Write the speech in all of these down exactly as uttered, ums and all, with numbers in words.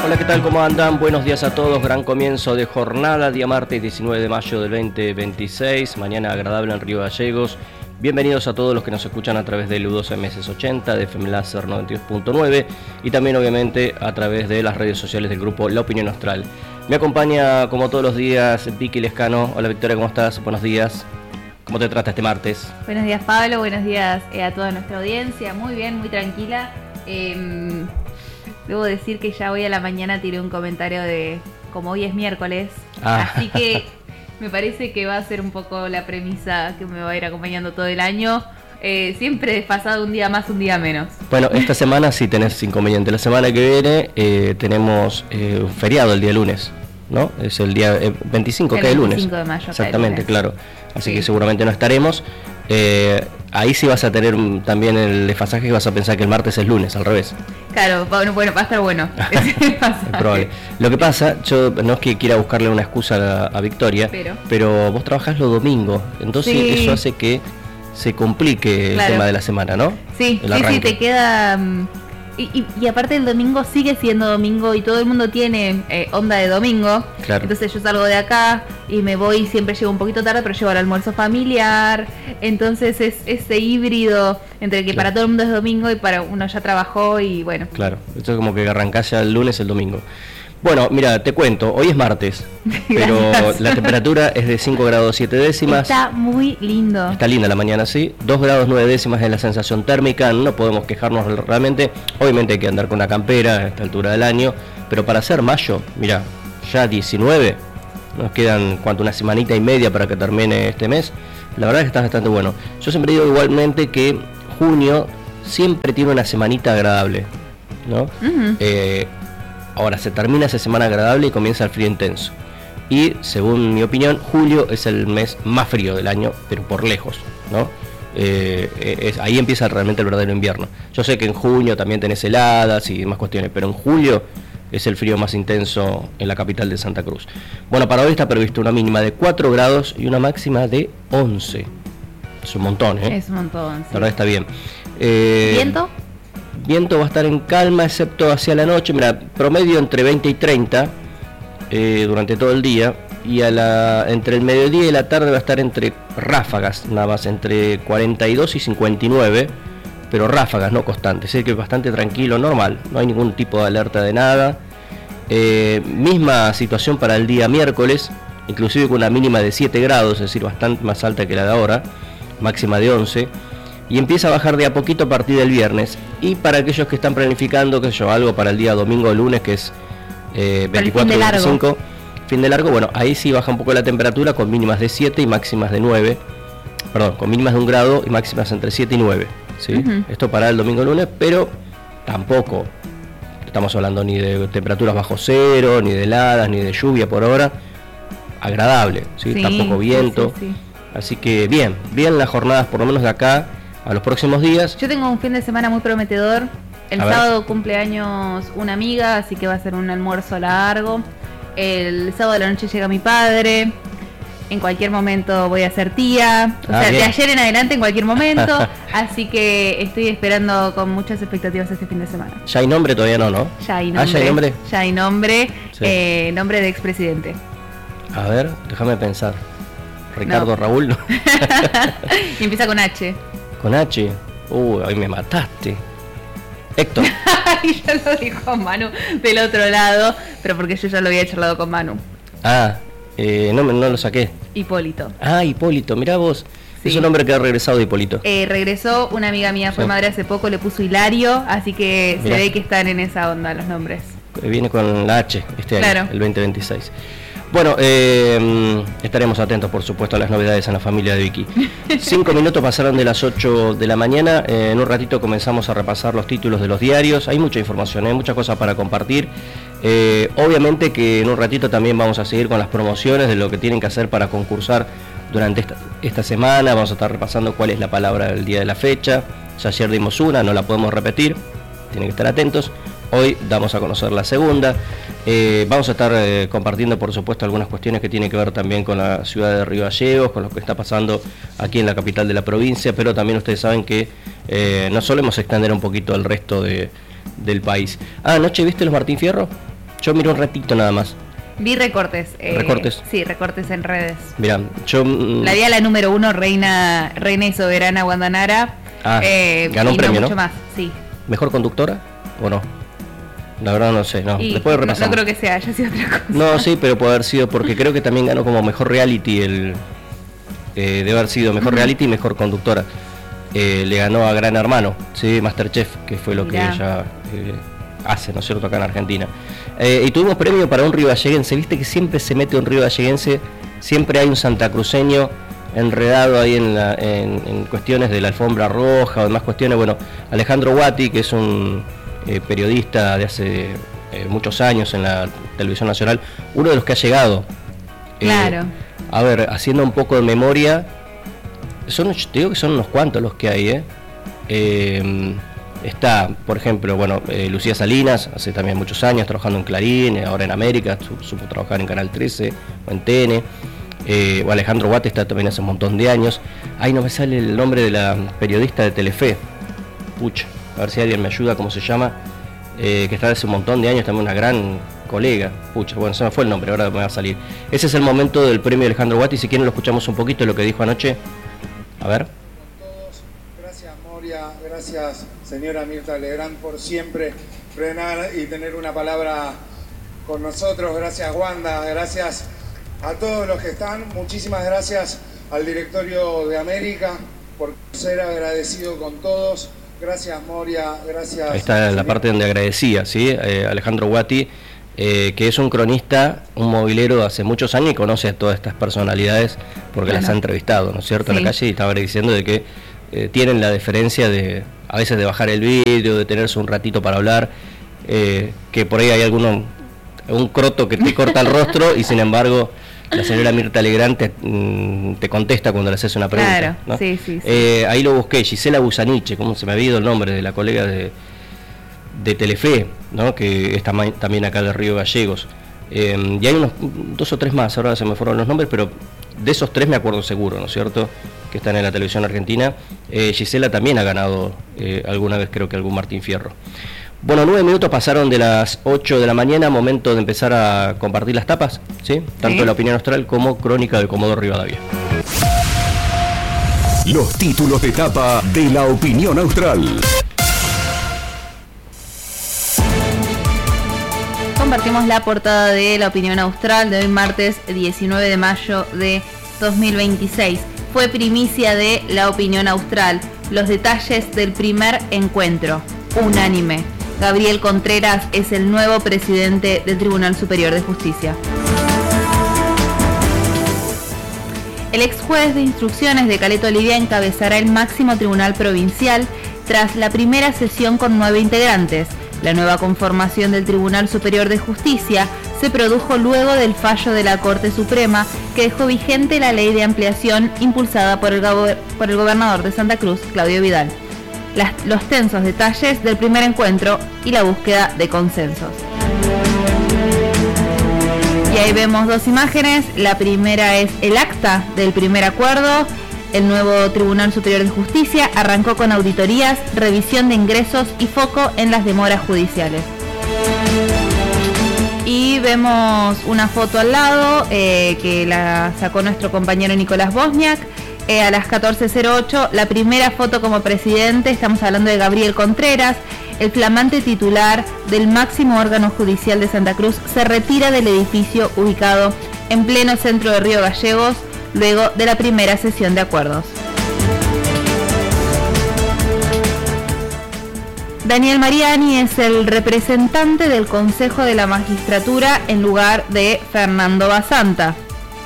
Hola, ¿qué tal? ¿Cómo andan? Buenos días a todos. Gran comienzo de jornada, día martes diecinueve de mayo del veinte veintiséis. Mañana agradable en Río Gallegos. Bienvenidos a todos los que nos escuchan a través de U dos M S ochenta, de F M Láser noventa y dos punto nueve y también obviamente a través de las redes sociales del grupo La Opinión Austral. Me acompaña como todos los días Vicky Lescano. Hola Victoria, ¿cómo estás? Buenos días. ¿Cómo te trata este martes? Buenos días Pablo, buenos días eh, a toda nuestra audiencia. Muy bien, muy tranquila. Eh, debo decir que ya hoy a la mañana tiré un comentario de como hoy es miércoles, ah. así que me parece que va a ser un poco la premisa que me va a ir acompañando todo el año. Eh, siempre pasado un día más, un día menos. Bueno, esta semana sí tenés inconveniente. La semana que viene eh, tenemos eh, un feriado el día lunes, ¿no? Es el día eh, veinticinco, que es el lunes. veinticinco de mayo. Exactamente, lunes. Claro. Así sí. que seguramente no estaremos. Eh, ahí sí vas a tener también el desfasaje que vas a pensar que el martes es lunes, al revés. Claro, bueno, bueno va a estar bueno. Es probable. Lo que pasa, yo no es que quiera buscarle una excusa a, a Victoria, pero, pero vos trabajás los domingos, entonces sí. Eso hace que se complique el claro. tema de la semana, ¿no? Sí, sí, sí, te queda... Um, y, y, y aparte el domingo sigue siendo domingo y todo el mundo tiene eh, onda de domingo. Claro. Entonces yo salgo de acá y me voy, siempre llego un poquito tarde, pero llego al almuerzo familiar. Entonces es ese híbrido entre que claro. para todo el mundo es domingo y para uno ya trabajó y bueno. Claro, esto es como que arrancás ya el lunes, el domingo. Bueno, mira, te cuento, hoy es martes, pero la temperatura es de cinco grados siete décimas. Está muy lindo. Está linda la mañana, sí. dos grados nueve décimas es la sensación térmica, no podemos quejarnos realmente. Obviamente hay que andar con una campera a esta altura del año, pero para ser mayo, mira, ya diecinueve, nos quedan cuánto, una semanita y media para que termine este mes. La verdad es que está bastante bueno. Yo siempre digo igualmente que junio siempre tiene una semanita agradable, ¿no? Uh-huh. Eh, Ahora se termina esa semana agradable y comienza el frío intenso. Y según mi opinión, julio es el mes más frío del año, pero por lejos, ¿no? Eh, es, ahí empieza realmente el verdadero invierno. Yo sé que en junio también tenés heladas y demás cuestiones, pero en julio es el frío más intenso en la capital de Santa Cruz. Bueno, para hoy está previsto una mínima de cuatro grados y una máxima de once. Es un montón, ¿eh? Es un montón, sí. La verdad está bien. Eh, ¿Viento? Viento va a estar en calma, excepto hacia la noche. Mira, promedio entre veinte y treinta eh, durante todo el día. Y a la, entre el mediodía y la tarde va a estar entre ráfagas, nada más, entre cuarenta y dos y cincuenta y nueve. Pero ráfagas, no constantes. Es decir, que es bastante tranquilo, normal. No hay ningún tipo de alerta de nada. Eh, misma situación para el día miércoles, inclusive con una mínima de siete grados, es decir, bastante más alta que la de ahora. Máxima de once. Y empieza a bajar de a poquito a partir del viernes. Y para aquellos que están planificando, qué sé yo, algo para el día domingo o lunes, que es eh, veinticuatro veinticinco, fin de largo, bueno, ahí sí baja un poco la temperatura con mínimas de siete y máximas de nueve. Perdón, con mínimas de un grado y máximas entre siete y nueve. ¿Sí? Uh-huh. Esto para el domingo o lunes, pero tampoco estamos hablando ni de temperaturas bajo cero, ni de heladas, ni de lluvia por ahora. Agradable, ¿sí? Sí, tampoco viento. Sí, sí, sí. Así que bien, bien las jornadas por lo menos de acá a los próximos días. Yo tengo un fin de semana muy prometedor. El a sábado ver. cumpleaños una amiga, así que va a ser un almuerzo largo. El sábado de la noche llega mi padre. En cualquier momento voy a ser tía. O ah, sea, bien. De ayer en adelante en cualquier momento. Así que estoy esperando con muchas expectativas este fin de semana. ¿Ya hay nombre? Todavía no, ¿no? Ya hay nombre. ¿Ah, ya hay nombre? Ya hay nombre. Sí. Eh, nombre de expresidente. A ver, déjame pensar. Ricardo no. Raúl, ¿no? Y empieza con H. Con H. Uy, uh, ahí me mataste. Héctor. Y ya lo dijo Manu del otro lado, pero porque yo ya lo había charlado con Manu. Ah, eh, no, no lo saqué. Hipólito. Ah, Hipólito, mirá vos. Sí. Es un hombre que ha regresado de Hipólito. Eh, regresó, una amiga mía fue sí. madre hace poco, le puso Hilario, así que mirá. Se ve que están en esa onda los nombres. Viene con la H este año, claro. El veinte veintiséis. Bueno, eh, estaremos atentos, por supuesto, a las novedades en la familia de Vicky. Cinco minutos pasaron de las ocho de la mañana. Eh, en un ratito comenzamos a repasar los títulos de los diarios. Hay mucha información, hay ¿eh? muchas cosas para compartir. Eh, obviamente que en un ratito también vamos a seguir con las promociones de lo que tienen que hacer para concursar durante esta, esta semana. Vamos a estar repasando cuál es la palabra del día de la fecha. Ya ayer dimos una, no la podemos repetir. Tienen que estar atentos. Hoy damos a conocer la segunda. Eh, vamos a estar eh, compartiendo, por supuesto, algunas cuestiones que tienen que ver también con la ciudad de Río Gallegos, con lo que está pasando aquí en la capital de la provincia, pero también ustedes saben que eh, nos solemos extender un poquito al resto de, del país. Ah, ¿anoche viste los Martín Fierro? Yo miré un ratito nada más. Vi recortes. Eh, ¿Recortes? Sí, recortes en redes. Mirá, yo... La vi a la número uno, Reina reina y Soberana Wanda Nara. Ah, eh, ganó un premio, no mucho ¿no? más, sí. ¿Mejor conductora o no? La verdad no sé, no. Y Después repasamos. No creo que sea, haya sido otra cosa. No, sí, pero puede haber sido, porque creo que también ganó como mejor reality, el eh, debe haber sido mejor uh-huh. reality y mejor conductora. Eh, le ganó a Gran Hermano, sí, Masterchef, que fue lo Mirá. que ella eh, hace, ¿no es cierto?, acá en Argentina. Eh, y tuvimos premio para un rivalleguense, viste que siempre se mete un rivalleguense, siempre hay un santacruceño enredado ahí en, la, en, en cuestiones de la alfombra roja o demás cuestiones. Bueno, Alejandro Guati, que es un eh, periodista de hace eh, muchos años en la televisión nacional, uno de los que ha llegado. Claro. Eh, a ver, haciendo un poco de memoria, son, yo te digo que son unos cuantos los que hay, ¿eh? eh Está, por ejemplo, bueno, eh, Lucía Salinas, hace también muchos años trabajando en Clarín, ahora en América, su, supo trabajar en Canal trece o en T N. Eh, o Alejandro Guate está también hace un montón de años. Ahí no me sale el nombre de la periodista de Telefe. Pucha, a ver si alguien me ayuda, ¿cómo se llama? Eh, que está hace un montón de años, también una gran colega. Pucha, bueno, se me fue el nombre, ahora me va a salir. Ese es el momento del premio Alejandro Guate, y si quieren lo escuchamos un poquito de lo que dijo anoche. A ver. Gracias, señora Mirta Legrand, por siempre frenar y tener una palabra con nosotros. Gracias, Wanda. Gracias a todos los que están. Muchísimas gracias al directorio de América por ser agradecido con todos. Gracias, Moria. Gracias. Ahí está la parte donde agradecía, ¿sí? Eh, Alejandro Guati, eh, que es un cronista, un movilero de hace muchos años y conoce a todas estas personalidades porque bueno. las ha entrevistado, ¿no es cierto? Sí. En la calle, y estaba diciendo de que Eh, tienen la deferencia de a veces de bajar el vídeo, de tenerse un ratito para hablar, eh, que por ahí hay alguno, un croto que te corta el rostro y sin embargo la señora Mirta Legrand te, te contesta cuando le haces una pregunta. Claro, ¿no? sí, sí, sí. Eh, ahí lo busqué, Gisela Busaniche, como se me había ido el nombre de la colega de, de Telefe, ¿no? Que está también acá de Río Gallegos. Eh, y hay unos dos o tres más, ahora se me fueron los nombres, pero de esos tres me acuerdo seguro, ¿no es cierto?, que están en la televisión argentina. eh, Gisela también ha ganado eh, alguna vez, creo que algún Martín Fierro. Bueno, nueve minutos pasaron de las ocho de la mañana, momento de empezar a compartir las tapas, ¿sí? Tanto ¿Sí? La Opinión Austral como Crónica de Comodoro Rivadavia. Los títulos de tapa de La Opinión Austral. Compartimos la portada de La Opinión Austral de hoy martes diecinueve de mayo de dos mil veintiséis. Fue primicia de La Opinión Austral. Los detalles del primer encuentro. Unánime. Gabriel Contreras es el nuevo presidente del Tribunal Superior de Justicia. El ex juez de instrucciones de Caleta Olivia encabezará el máximo tribunal provincial tras la primera sesión con nueve integrantes. La nueva conformación del Tribunal Superior de Justicia se produjo luego del fallo de la Corte Suprema que dejó vigente la ley de ampliación impulsada por el, go- por el gobernador de Santa Cruz, Claudio Vidal. Las, los tensos detalles del primer encuentro y la búsqueda de consensos. Y ahí vemos dos imágenes. La primera es el acta del primer acuerdo. El nuevo Tribunal Superior de Justicia arrancó con auditorías, revisión de ingresos y foco en las demoras judiciales. Y vemos una foto al lado eh, que la sacó nuestro compañero Nicolás Bosniak. Eh, a las catorce cero ocho, la primera foto como presidente, estamos hablando de Gabriel Contreras, el flamante titular del máximo órgano judicial de Santa Cruz, se retira del edificio ubicado en pleno centro de Río Gallegos, luego de la primera sesión de acuerdos. Daniel Mariani es el representante del Consejo de la Magistratura en lugar de Fernando Basanta.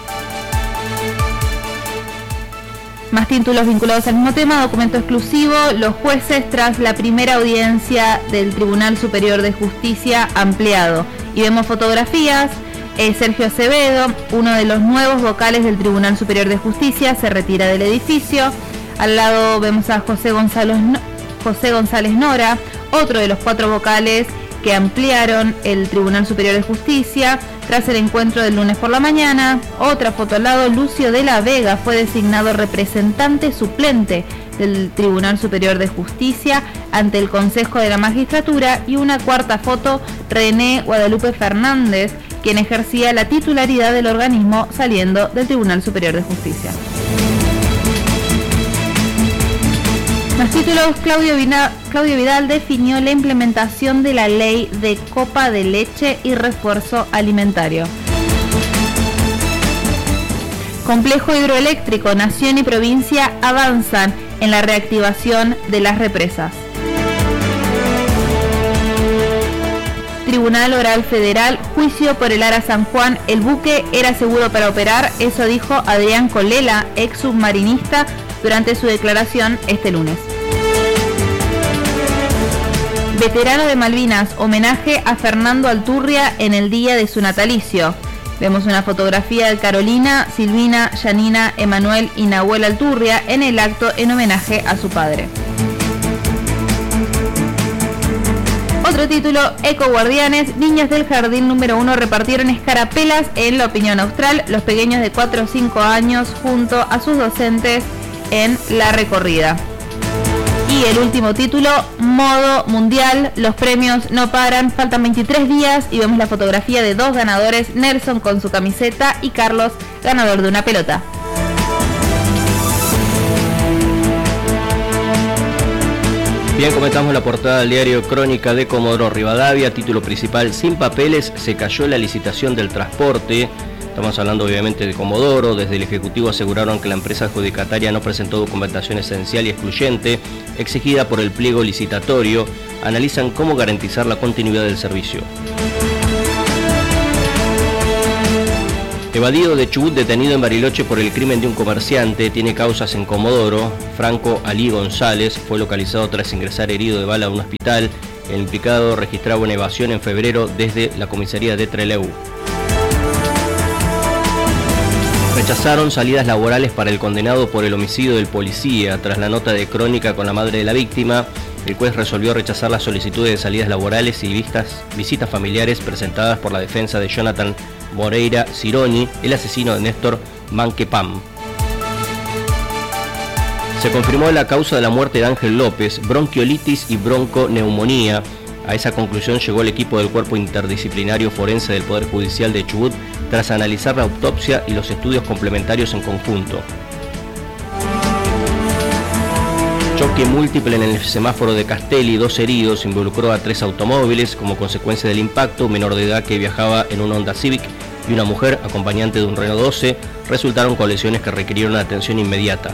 Más títulos vinculados al mismo tema, documento exclusivo, los jueces tras la primera audiencia del Tribunal Superior de Justicia ampliado. Y vemos fotografías. Eh, Sergio Acevedo, uno de los nuevos vocales del Tribunal Superior de Justicia, se retira del edificio. Al lado vemos a José González, José González Nora, otro de los cuatro vocales que ampliaron el Tribunal Superior de Justicia tras el encuentro del lunes por la mañana. Otra foto al lado, Lucio de la Vega fue designado representante suplente del Tribunal Superior de Justicia ante el Consejo de la Magistratura, y una cuarta foto, René Guadalupe Fernández, quien ejercía la titularidad del organismo saliendo del Tribunal Superior de Justicia. Más títulos. Claudio Vidal, Claudio Vidal definió la implementación de la ley de copa de leche y refuerzo alimentario. Complejo hidroeléctrico, Nación y provincia avanzan en la reactivación de las represas. Tribunal Oral Federal, juicio por el Ara San Juan, el buque era seguro para operar, eso dijo Adrián Colela, ex submarinista, durante su declaración este lunes. Veterano de Malvinas, homenaje a Fernando Alturria en el día de su natalicio. Vemos una fotografía de Carolina, Silvina, Yanina, Emanuel y Nahuel Alturria en el acto en homenaje a su padre. Otro título, Ecoguardianes, niñas del jardín número uno repartieron escarapelas en La Opinión Austral, los pequeños de cuatro o cinco años junto a sus docentes en la recorrida. Y el último título, modo mundial, los premios no paran, faltan veintitrés días y vemos la fotografía de dos ganadores, Nelson con su camiseta y Carlos, ganador de una pelota. Bien, comentamos la portada del diario Crónica de Comodoro Rivadavia, título principal, sin papeles se cayó la licitación del transporte. Estamos hablando obviamente de Comodoro. Desde el Ejecutivo aseguraron que la empresa adjudicataria no presentó documentación esencial y excluyente exigida por el pliego licitatorio. Analizan cómo garantizar la continuidad del servicio. Evadido de Chubut, detenido en Bariloche por el crimen de un comerciante, tiene causas en Comodoro. Franco Alí González fue localizado tras ingresar herido de bala a un hospital. El implicado registraba una evasión en febrero desde la comisaría de Trelew. Rechazaron salidas laborales para el condenado por el homicidio del policía. Tras la nota de Crónica con la madre de la víctima, el juez resolvió rechazar las solicitudes de salidas laborales y vistas, visitas familiares presentadas por la defensa de Jonathan Moreira Cironi, el asesino de Néstor Manquepam. Se confirmó la causa de la muerte de Ángel López, bronquiolitis y bronconeumonía. A esa conclusión llegó el equipo del Cuerpo Interdisciplinario Forense del Poder Judicial de Chubut tras analizar la autopsia y los estudios complementarios en conjunto. Choque múltiple en el semáforo de Castelli, dos heridos, involucró a tres automóviles. Como consecuencia del impacto, un menor de edad que viajaba en un Honda Civic y una mujer acompañante de un Renault doce resultaron con lesiones que requirieron atención inmediata.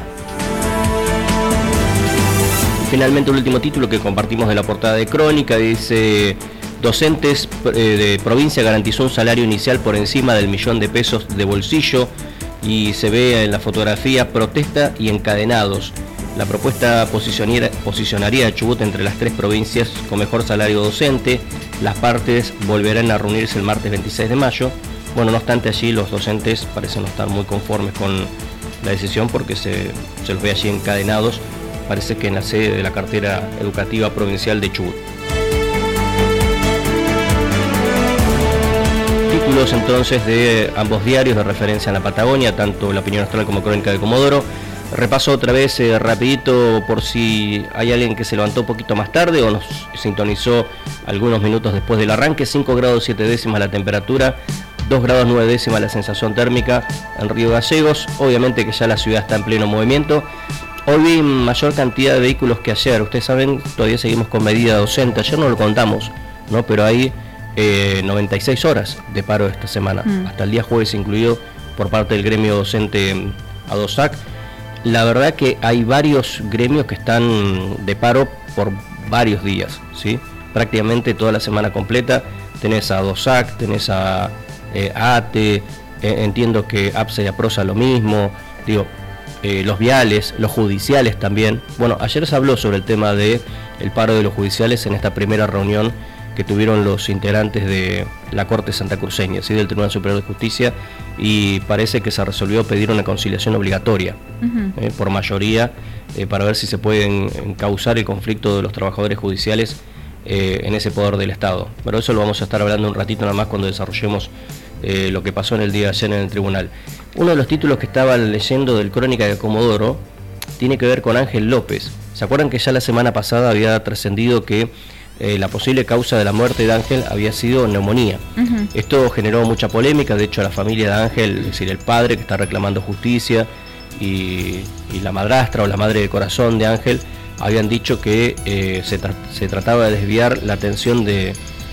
Finalmente, el último título que compartimos de la portada de Crónica dice: docentes de provincia garantizó un salario inicial por encima del millón de pesos de bolsillo, y se ve en la fotografía protesta y encadenados. La propuesta posicionaría a Chubut entre las tres provincias con mejor salario docente. Las partes volverán a reunirse el martes veintiséis de mayo. Bueno, no obstante, allí los docentes parecen no estar muy conformes con la decisión porque se, se los ve allí encadenados. Parece que en la sede de la cartera educativa provincial de Chubut. Títulos entonces de ambos diarios de referencia en la Patagonia, tanto La Opinión Austral como Crónica de Comodoro. Repaso otra vez eh, rapidito por si hay alguien que se levantó un poquito más tarde o nos sintonizó algunos minutos después del arranque. cinco grados siete décimas la temperatura, dos grados nueve décimas la sensación térmica en Río Gallegos. Obviamente que ya la ciudad está en pleno movimiento. Hoy vi mayor cantidad de vehículos que ayer. Ustedes saben, todavía seguimos con medida docente. Ayer no lo contamos, ¿no? Pero hay eh, noventa y seis horas de paro esta semana, mm. hasta el día jueves incluido por parte del gremio docente ADOSAC. La verdad que hay varios gremios que están de paro por varios días, ¿sí? Prácticamente toda la semana completa. Tenés a ADOSAC, tenés a eh, ATE, eh, entiendo que APSA y APROSA lo mismo, digo, eh, los viales, los judiciales también. Bueno, ayer se habló sobre el tema de el paro de los judiciales en esta primera reunión que tuvieron los integrantes de la Corte Santacruceña, ¿sí? Del Tribunal Superior de Justicia, y parece que se resolvió pedir una conciliación obligatoria, uh-huh. eh, por mayoría, eh, para ver si se puede encauzar el conflicto de los trabajadores judiciales eh, en ese poder del Estado. Pero eso lo vamos a estar hablando un ratito nada más cuando desarrollemos eh, lo que pasó en el día de ayer en el tribunal. Uno de los títulos que estaba leyendo del Crónica de Comodoro tiene que ver con Ángel López. ¿Se acuerdan que ya la semana pasada había trascendido que eh, la posible causa de la muerte de Ángel había sido neumonía? Uh-huh. Esto generó mucha polémica. De hecho, la familia de Ángel, es decir, el padre que está reclamando justicia y, y la madrastra o la madre de corazón de Ángel, habían dicho que eh, se, tra- se trataba de desviar la atención de,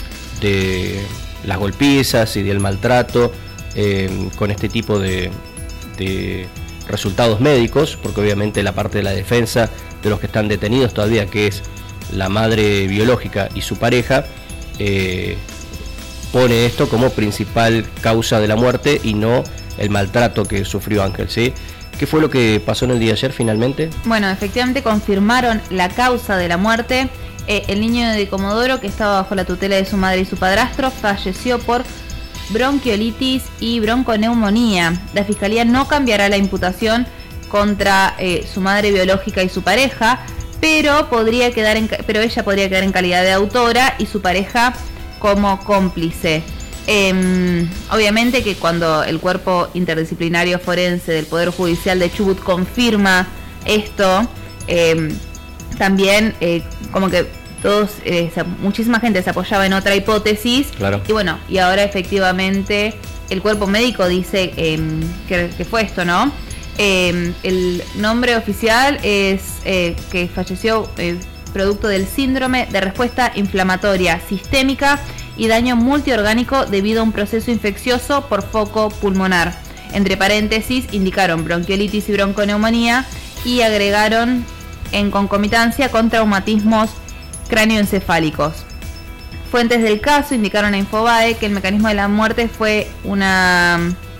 de las golpizas y del maltrato eh, con este tipo de, de resultados médicos, porque obviamente la parte de la defensa de los que están detenidos todavía, que es la madre biológica y su pareja, eh, pone esto como principal causa de la muerte y no el maltrato que sufrió Ángel, ¿sí? ¿Qué fue lo que pasó en el día de ayer finalmente? Bueno, efectivamente confirmaron la causa de la muerte. Eh, el niño de Comodoro, que estaba bajo la tutela de su madre y su padrastro, falleció por bronquiolitis y bronconeumonía. La fiscalía no cambiará la imputación contra eh, su madre biológica y su pareja, pero podría quedar en, pero ella podría quedar en calidad de autora y su pareja como cómplice. Eh, obviamente que cuando el cuerpo interdisciplinario forense del Poder Judicial de Chubut confirma esto, eh, también eh, como que todos, eh, muchísima gente se apoyaba en otra hipótesis. Claro. Y bueno, y ahora efectivamente el cuerpo médico dice eh, que, que fue esto, ¿no? Eh, el nombre oficial es eh, que falleció eh, producto del síndrome de respuesta inflamatoria sistémica y daño multiorgánico debido a un proceso infeccioso por foco pulmonar. Entre paréntesis indicaron bronquiolitis y bronconeumonía y agregaron en concomitancia con traumatismos cráneoencefálicos. Fuentes del caso indicaron a Infobae que el mecanismo de la muerte fue una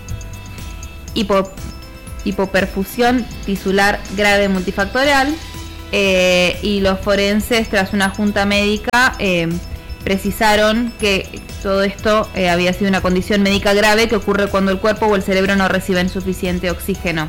hipo, hipoperfusión tisular grave multifactorial eh, y los forenses, tras una junta médica, eh, precisaron que todo esto eh, había sido una condición médica grave que ocurre cuando el cuerpo o el cerebro no reciben suficiente oxígeno.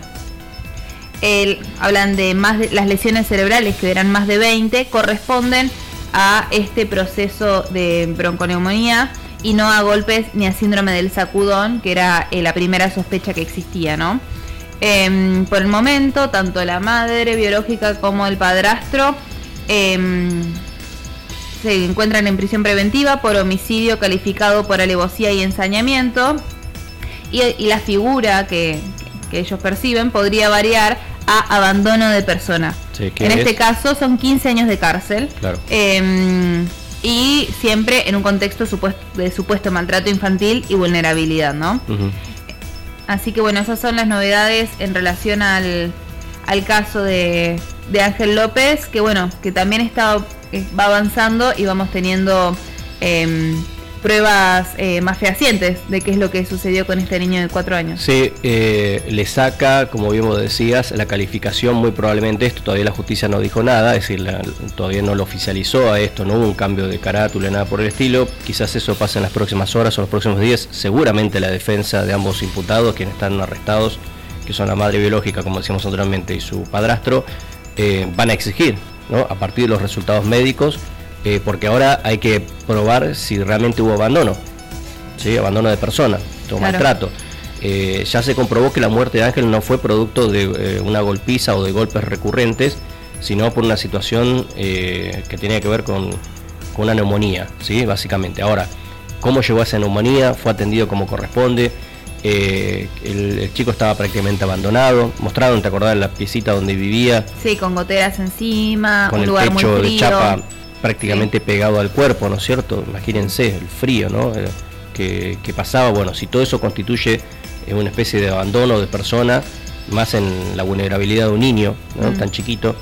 El, hablan de más de las lesiones cerebrales, que eran más de veinte, corresponden a este proceso de bronconeumonía y no a golpes ni a síndrome del sacudón, que era eh, la primera sospecha que existía, ¿no? Eh, por el momento, tanto la madre biológica como el padrastro eh, se encuentran en prisión preventiva por homicidio calificado por alevosía y ensañamiento, y, y la figura que, que ellos perciben podría variar a abandono de persona. Sí, en es? este caso son quince años de cárcel. Claro. Eh, y siempre en un contexto supuesto, de supuesto maltrato infantil y vulnerabilidad, ¿no? Uh-huh. Así que bueno, esas son las novedades en relación al, al caso de, de Ángel López, que bueno, que también está, eh, va avanzando y vamos teniendo eh, pruebas eh, más fehacientes de qué es lo que sucedió con este niño de cuatro años. Sí, eh, le saca, como bien vos decías, la calificación muy probablemente. Esto todavía la justicia no dijo nada, es decir, la, todavía no lo oficializó a esto, no hubo un cambio de carátula, nada por el estilo. Quizás eso pase en las próximas horas o los próximos días. Seguramente la defensa de ambos imputados, quienes están arrestados, que son la madre biológica, como decíamos anteriormente, y su padrastro, eh, van a exigir, ¿no?, a partir de los resultados médicos, Eh, porque ahora hay que probar si realmente hubo abandono, ¿sí? Abandono de persona, o claro, maltrato. Eh, ya se comprobó que la muerte de Ángel no fue producto de eh, una golpiza o de golpes recurrentes, sino por una situación eh, que tenía que ver con, con una neumonía, ¿sí? Básicamente. Ahora, ¿cómo llegó a esa neumonía? ¿Fue atendido como corresponde? Eh, el, el chico estaba prácticamente abandonado. Mostraron, ¿te acordás, la piecita donde vivía? Sí, con goteras encima, con un el lugar techo muy frío, de chapa prácticamente sí, pegado al cuerpo, ¿no es cierto? Imagínense el frío, ¿no?, eh, que, que pasaba. Bueno, si todo eso constituye eh, una especie de abandono de persona, más en la vulnerabilidad de un niño, ¿no?, mm. tan chiquito,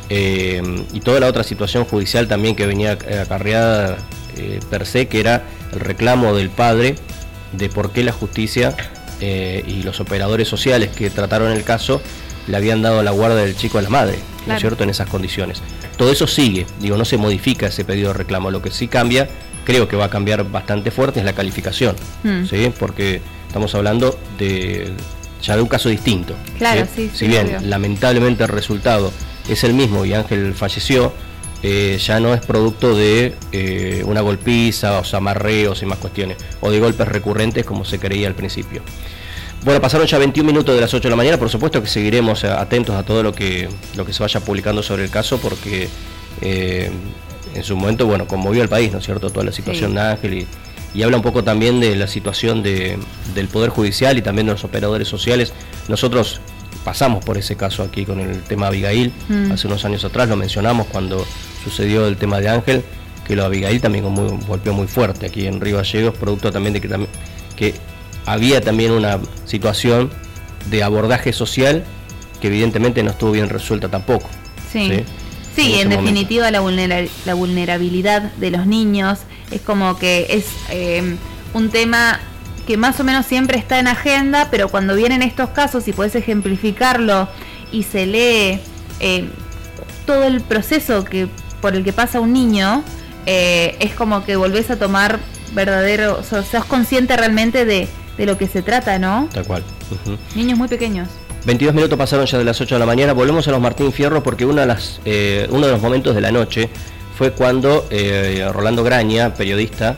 eh, y toda la otra situación judicial también que venía acarreada eh, per se, que era el reclamo del padre de por qué la justicia eh, y los operadores sociales que trataron el caso le habían dado la guarda del chico a la madre, ¿no es claro, cierto?, en esas condiciones. Todo eso sigue, digo, no se modifica ese pedido de reclamo. Lo que sí cambia, creo que va a cambiar bastante fuerte, es la calificación, mm. ¿sí? Porque estamos hablando de ya de un caso distinto. Claro, ¿sí? Sí, si sí, bien obvio, lamentablemente el resultado es el mismo y Ángel falleció, eh, ya no es producto de eh, una golpiza, o sea, amarreos y más cuestiones, o de golpes recurrentes como se creía al principio. Bueno, pasaron ya veintiún minutos de las ocho de la mañana, por supuesto que seguiremos atentos a todo lo que, lo que se vaya publicando sobre el caso, porque eh, en su momento, bueno, conmovió al país, ¿no es cierto?, toda la situación sí. de Ángel, y, y habla un poco también de la situación de, del Poder Judicial y también de los operadores sociales. Nosotros pasamos por ese caso aquí con el tema Abigail, mm. hace unos años atrás, lo mencionamos cuando sucedió el tema de Ángel, que lo de Abigail también muy, golpeó muy fuerte aquí en Río Gallegos, producto también de que, que había también una situación de abordaje social que evidentemente no estuvo bien resuelta tampoco. Sí, sí, sí en, en definitiva la, vulnera la vulnerabilidad de los niños es como que es eh, un tema que más o menos siempre está en agenda, pero cuando vienen estos casos y podés ejemplificarlo y se lee eh, todo el proceso que por el que pasa un niño, eh, es como que volvés a tomar verdadero, o sea, sos consciente realmente de de lo que se trata, ¿no? Tal cual. Uh-huh. Niños muy pequeños. veintidós minutos pasaron ya de las ocho de la mañana. Volvemos a los Martín Fierro porque una de las, eh, uno de los momentos de la noche fue cuando eh, Rolando Graña, periodista,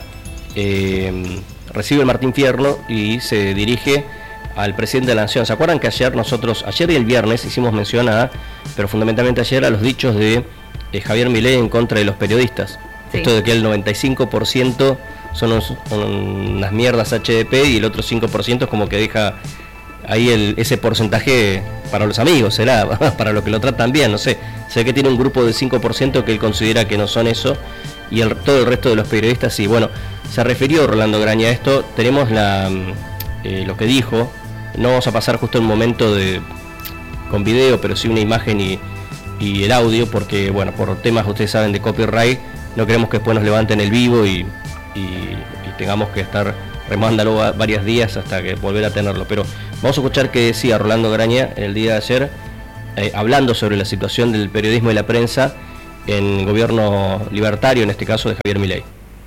eh, recibe el Martín Fierro y se dirige al presidente de la Nación. ¿Se acuerdan que ayer nosotros, ayer y el viernes hicimos mención a, pero fundamentalmente ayer, a los dichos de eh, Javier Milei en contra de los periodistas? Sí. Esto de que el noventa y cinco por ciento son, unos, unas mierdas H D P y el otro cinco por ciento es como que deja ahí el, ese porcentaje para los amigos, será, para los que lo tratan bien, no sé. Sé que tiene un grupo del cinco por ciento que él considera que no son eso, y el, todo el resto de los periodistas sí. Bueno, se refirió Rolando Graña a esto, tenemos la, eh, lo que dijo, no vamos a pasar justo el momento de con video, pero sí una imagen y, y el audio, porque bueno, por temas, ustedes saben, de copyright, no queremos que después nos levanten el vivo y Y, y tengamos que estar remándalo varios días hasta que volver a tenerlo. Pero vamos a escuchar qué decía Rolando Graña el día de ayer, eh, hablando sobre la situación del periodismo y la prensa en el gobierno libertario, en este caso de Javier Milei.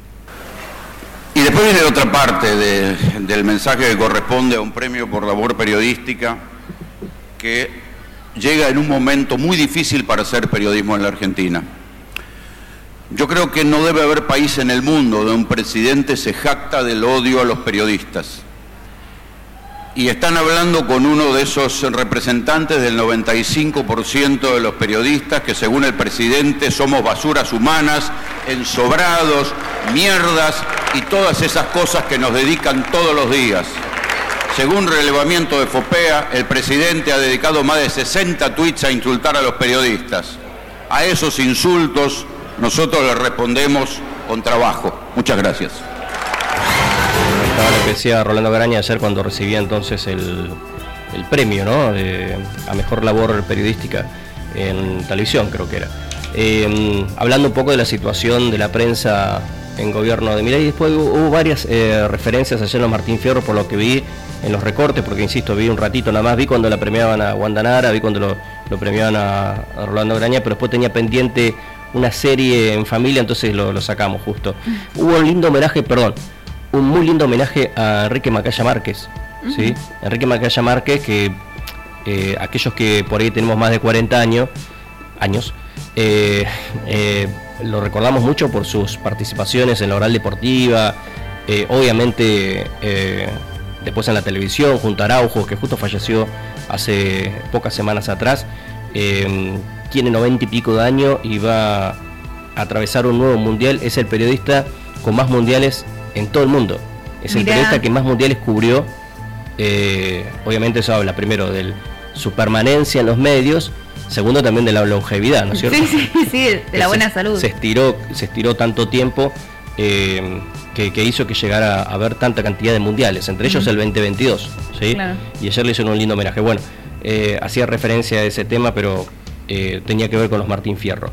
Y después viene otra parte de, del mensaje que corresponde a un premio por labor periodística que llega en un momento muy difícil para hacer periodismo en la Argentina. Yo creo que no debe haber país en el mundo donde un presidente se jacta del odio a los periodistas. Y están hablando con uno de esos representantes del noventa y cinco por ciento de los periodistas que, según el presidente, somos basuras humanas, ensobrados, mierdas y todas esas cosas que nos dedican todos los días. Según relevamiento de FOPEA, el presidente ha dedicado más de sesenta tweets a insultar a los periodistas. A esos insultos nosotros le respondemos con trabajo. Muchas gracias. Estaba lo que decía Rolando Graña ayer cuando recibía entonces el, el premio, ¿no?, de, a mejor labor periodística en televisión, creo que era. Eh, hablando un poco de la situación de la prensa en gobierno de Milei, después hubo, hubo varias eh, referencias ayer en los Martín Fierro, por lo que vi en los recortes, porque insisto, vi un ratito nada más, vi cuando la premiaban a Wanda Nara, vi cuando lo, lo premiaban a, a Rolando Graña, pero después tenía pendiente una serie en familia, entonces lo, lo sacamos justo. Hubo un lindo homenaje, perdón, un muy lindo homenaje a Enrique Macaya Márquez, ¿sí? Uh-huh. Enrique Macaya Márquez, que eh, aquellos que por ahí tenemos más de cuarenta años, años eh, eh, lo recordamos mucho por sus participaciones en la oral deportiva, eh, obviamente eh, después en la televisión, junto a Araujo, que justo falleció hace pocas semanas atrás. Eh, tiene noventa y pico de años y va a atravesar un nuevo mundial. Es el periodista con más mundiales en todo el mundo. Es el Mirá. periodista que más mundiales cubrió. Eh, obviamente eso habla primero de su permanencia en los medios, segundo también de la longevidad, ¿no es cierto? Sí, sí, sí, de la buena se, salud. Se estiró, se estiró tanto tiempo eh, que, que hizo que llegara a haber tanta cantidad de mundiales, entre ellos uh-huh. el veinte veintidós, ¿sí? Claro. Y ayer le hicieron un lindo homenaje. Bueno, eh, hacía referencia a ese tema, pero Eh, tenía que ver con los Martín Fierro.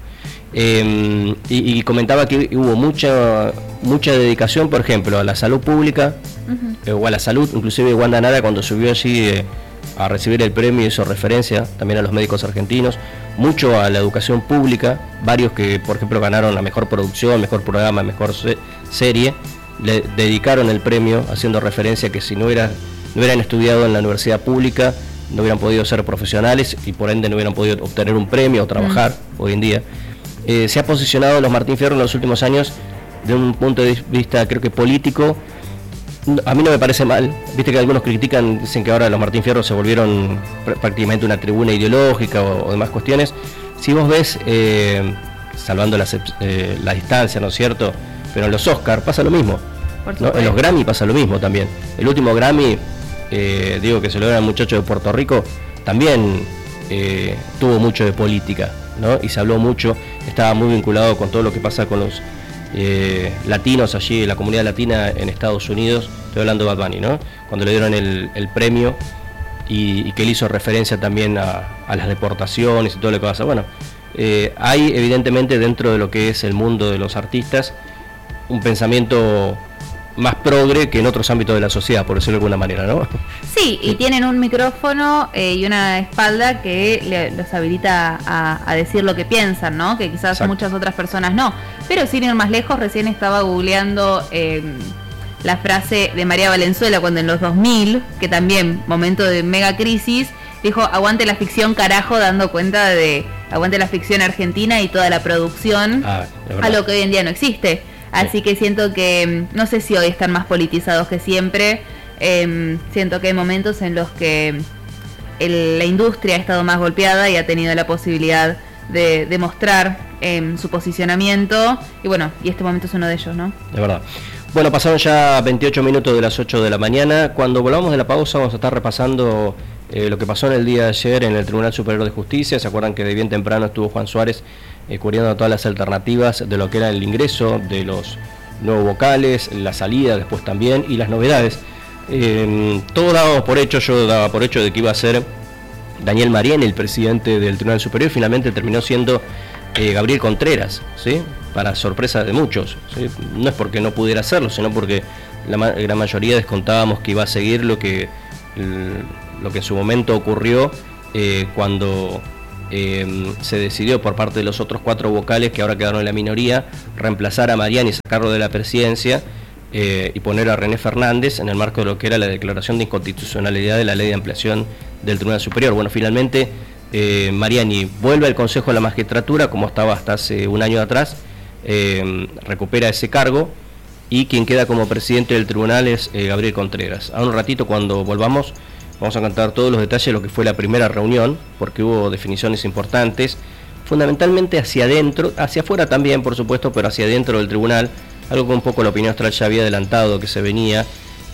Eh, y, y comentaba que hubo mucha mucha dedicación, por ejemplo, a la salud pública, uh-huh. eh, o a la salud, inclusive Wanda Nara cuando subió allí eh, a recibir el premio hizo referencia también a los médicos argentinos, mucho a la educación pública, varios que, por ejemplo, ganaron la mejor producción, mejor programa, mejor se- serie, le dedicaron el premio haciendo referencia a que si no, era, no hubieran estudiado en la universidad pública, no hubieran podido ser profesionales y por ende no hubieran podido obtener un premio o trabajar mm. hoy en día. Eh, se ha posicionado los Martín Fierro en los últimos años de un punto de vista, creo que político, A mí no me parece mal. Viste que algunos critican, dicen que ahora los Martín Fierro se volvieron pr- prácticamente una tribuna ideológica o, o demás cuestiones. Si vos ves, eh, salvando las, eh, la distancia, ¿no es cierto? Pero en los Oscar pasa lo mismo, ¿no? En los Grammy pasa lo mismo también. El último Grammy, eh, digo que se lo dio al muchacho de Puerto Rico, también eh, tuvo mucho de política, ¿no? Y se habló mucho, estaba muy vinculado con todo lo que pasa con los Eh, latinos allí, la comunidad latina en Estados Unidos. Estoy hablando de Bad Bunny, ¿no? Cuando le dieron el, el premio y, y que él hizo referencia también a, a las deportaciones y todo lo que pasa. Bueno, eh, hay evidentemente dentro de lo que es el mundo de los artistas un pensamiento más progre que en otros ámbitos de la sociedad, por decirlo de alguna manera, ¿no? Sí, y tienen un micrófono eh, y una espalda que le, los habilita a, a decir lo que piensan, ¿no? Que quizás Exacto. muchas otras personas no. Pero sin ir más lejos, recién estaba googleando eh, la frase de María Valenzuela cuando en los dos mil, que también, momento de mega crisis, dijo, aguante la ficción carajo, dando cuenta de aguante la ficción argentina y toda la producción, ah, a lo que hoy en día no existe. Así que siento que, no sé si hoy están más politizados que siempre, eh, siento que hay momentos en los que el, la industria ha estado más golpeada y ha tenido la posibilidad de, de mostrar eh, su posicionamiento, y bueno, y este momento es uno de ellos, ¿no? De verdad. Bueno, pasaron ya veintiocho minutos de las ocho de la mañana. Cuando volvamos de la pausa vamos a estar repasando eh, lo que pasó en el día de ayer en el Tribunal Superior de Justicia. ¿Se acuerdan que de bien temprano estuvo Juan Suárez eh, cubriendo todas las alternativas de lo que era el ingreso de los nuevos vocales, la salida después también y las novedades? Eh, todos dábamos por hecho, yo daba por hecho de que iba a ser Daniel Mariani, el presidente del Tribunal Superior. Finalmente terminó siendo eh, Gabriel Contreras, ¿sí? Para sorpresa de muchos, ¿sí? No es porque no pudiera hacerlo, sino porque la ma- gran mayoría descontábamos que iba a seguir lo que, el, lo que en su momento ocurrió eh, cuando eh, se decidió por parte de los otros cuatro vocales, que ahora quedaron en la minoría, reemplazar a Mariani y sacarlo de la presidencia eh, y poner a René Fernández en el marco de lo que era la declaración de inconstitucionalidad de la ley de ampliación del Tribunal Superior. Bueno, finalmente eh, Mariani vuelve al Consejo de la Magistratura, como estaba hasta hace un año atrás. Eh, recupera ese cargo y quien queda como presidente del tribunal es eh, Gabriel Contreras. A un ratito, cuando volvamos, vamos a contar todos los detalles de lo que fue la primera reunión, porque hubo definiciones importantes, fundamentalmente hacia adentro, hacia afuera también, por supuesto, pero hacia adentro del tribunal, algo que un poco la opinión austral ya había adelantado que se venía.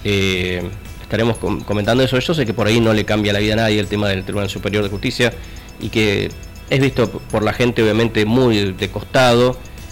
Eh, estaremos com- comentando eso. Yo sé que por ahí no le cambia la vida a nadie el tema del Tribunal Superior de Justicia y que es visto por la gente obviamente muy de costado.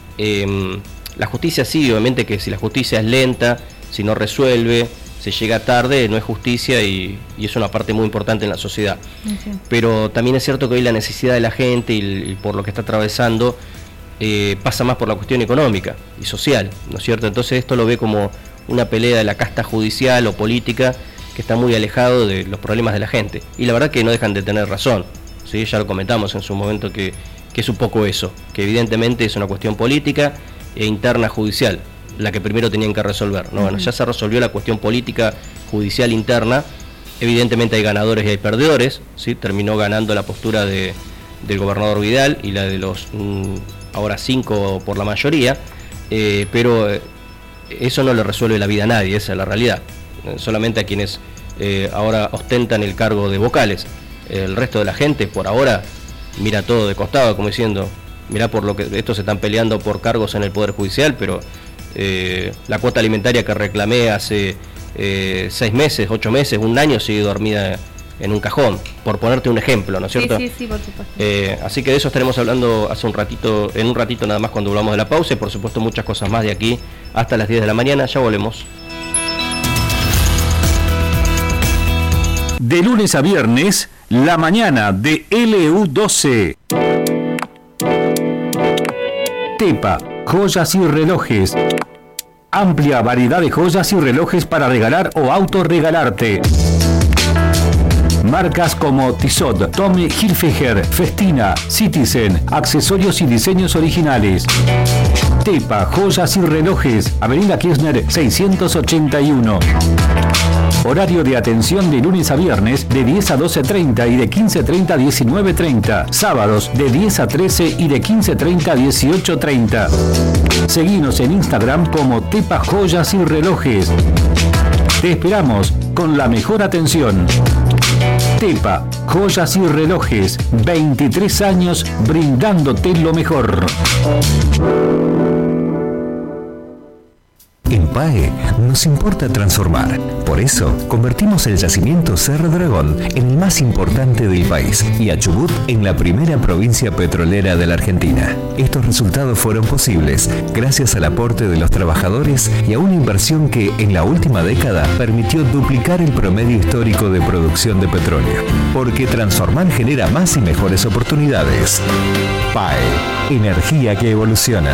Eh, la justicia sí, obviamente que si la justicia es lenta, si no resuelve, se llega tarde, no es justicia y, y es una parte muy importante en la sociedad. Sí. Pero también es cierto que hoy la necesidad de la gente y, y por lo que está atravesando eh, pasa más por la cuestión económica y social, ¿no es cierto? Entonces esto lo ve como una pelea de la casta judicial o política que está muy alejado de los problemas de la gente. Y la verdad que no dejan de tener razón, ¿sí? Ya lo comentamos en su momento que que es un poco eso, que evidentemente es una cuestión política e interna judicial, la que primero tenían que resolver, ¿no? Uh-huh. Bueno, ya se resolvió la cuestión política judicial interna, evidentemente hay ganadores y hay perdedores, ¿sí? Terminó ganando la postura de, del gobernador Vidal y la de los mmm, ahora cinco por la mayoría, eh, pero eh, eso no le resuelve la vida a nadie, esa es la realidad, eh, solamente a quienes eh, ahora ostentan el cargo de vocales. El resto de la gente por ahora mira todo de costado, como diciendo, mirá por lo que estos se están peleando por cargos en el Poder Judicial, pero eh, la cuota alimentaria que reclamé hace eh, seis meses, ocho meses, un año sigue dormida en un cajón, por ponerte un ejemplo, ¿no es cierto? Sí, sí, sí, por supuesto. Eh, así que de eso estaremos hablando hace un ratito, en un ratito nada más cuando volvamos de la pausa, y por supuesto muchas cosas más de aquí hasta las diez de la mañana, ya volvemos. De lunes a viernes, la mañana de L U doce. Tepa, joyas y relojes. Amplia variedad de joyas y relojes para regalar o autorregalarte. Marcas como Tissot, Tommy Hilfiger, Festina, Citizen, accesorios y diseños originales. Tepa, joyas y relojes, Avenida Kirchner seiscientos ochenta y uno. Horario de atención de lunes a viernes de diez a doce treinta y de quince treinta a diecinueve treinta. Sábados de diez a trece y de quince treinta a dieciocho treinta. Seguinos en Instagram como Tepa Joyas y Relojes. Te esperamos con la mejor atención. Tepa, joyas y relojes, veintitrés años brindándote lo mejor. En P A E nos importa transformar. Por eso, convertimos el yacimiento Cerro Dragón en el más importante del país y a Chubut en la primera provincia petrolera de la Argentina. Estos resultados fueron posibles gracias al aporte de los trabajadores y a una inversión que, en la última década, permitió duplicar el promedio histórico de producción de petróleo. Porque transformar genera más y mejores oportunidades. P A E, energía que evoluciona.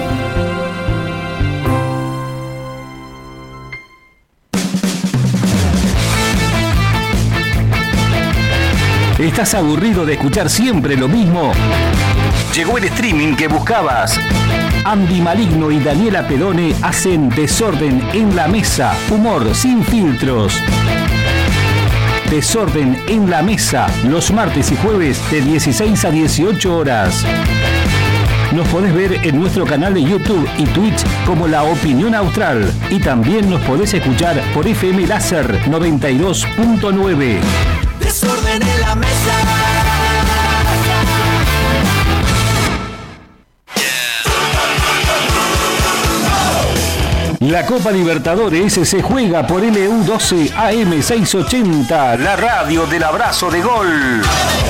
¿Estás aburrido de escuchar siempre lo mismo? Llegó el streaming que buscabas. Andy Maligno y Daniela Pedone hacen Desorden en la Mesa, humor sin filtros. Desorden en la Mesa, los martes y jueves de dieciséis a dieciocho horas. Nos podés ver en nuestro canal de YouTube y Twitch como La Opinión Austral. Y también nos podés escuchar por F M Láser noventa y dos punto nueve. Desorden en la mesa. La Copa Libertadores se juega por L U doce A M seiscientos ochenta, la radio del abrazo de gol.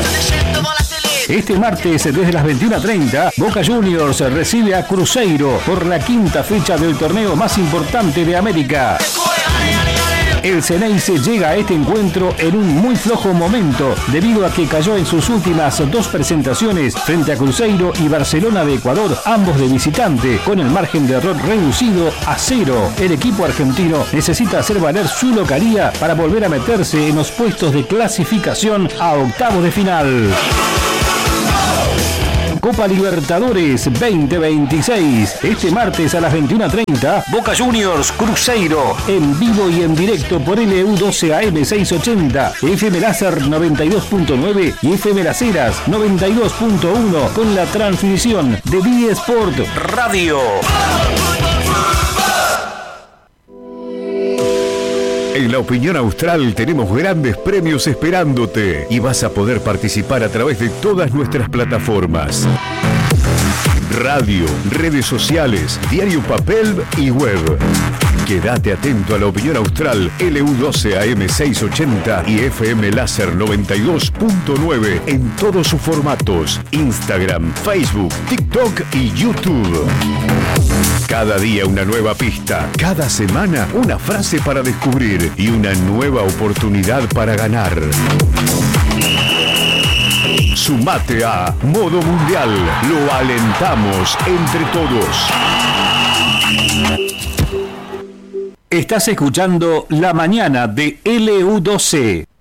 Este martes, desde las veintiuna treinta, Boca Juniors recibe a Cruzeiro por la quinta fecha del torneo más importante de América. El Ceneice llega a este encuentro en un muy flojo momento, debido a que cayó en sus últimas dos presentaciones frente a Cruzeiro y Barcelona de Ecuador, ambos de visitante, con el margen de error reducido a cero. El equipo argentino necesita hacer valer su localía para volver a meterse en los puestos de clasificación a octavos de final. Copa Libertadores veinte veintiséis. Este martes a las veintiuna treinta, Boca Juniors Cruzeiro, en vivo y en directo por L U doce A M seiscientos ochenta, F M Láser noventa y dos punto nueve y F M Las Heras noventa y dos punto uno, con la transmisión de D Sport Radio. En La Opinión Austral tenemos grandes premios esperándote y vas a poder participar a través de todas nuestras plataformas: radio, redes sociales, diario papel y web. Quédate atento a La Opinión Austral, L U doce A M seiscientos ochenta y F M Láser noventa y dos punto nueve en todos sus formatos: Instagram, Facebook, TikTok y YouTube. Cada día una nueva pista, cada semana una frase para descubrir y una nueva oportunidad para ganar. Sumate a Modo Mundial, lo alentamos entre todos. Estás escuchando La Mañana de L U doce.